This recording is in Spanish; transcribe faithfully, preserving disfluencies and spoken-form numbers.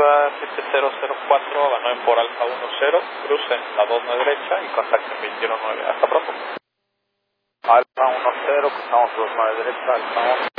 Alfa siete cero cero cuatro, abandonen por Alfa uno cero, crucen la dos nueve derecha y contacten veintiuno nueve. Hasta pronto. Alfa uno cero, cruzamos dos nueve derecha, Alfa uno.